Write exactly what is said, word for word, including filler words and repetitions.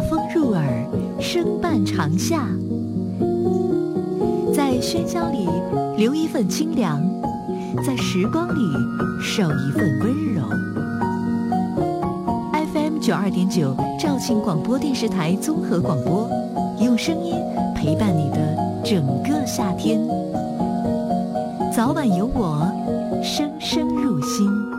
风入耳，声伴长夏。在喧嚣里留一份清凉，在时光里守一份温柔。F M 九二点九肇庆广播电视台综合广播，用声音陪伴你的整个夏天。早晚有我，声声入心。